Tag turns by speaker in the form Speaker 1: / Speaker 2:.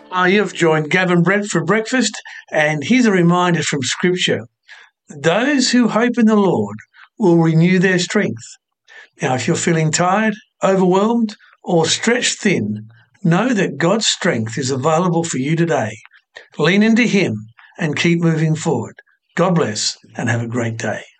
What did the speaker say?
Speaker 1: You've joined Gavin Brett for breakfast, and here's a reminder from Scripture. Those who hope in the Lord will renew their strength. Now, if you're feeling tired, overwhelmed, or stretched thin, know that God's strength is available for you today. Lean into Him and keep moving forward. God bless and have a great day.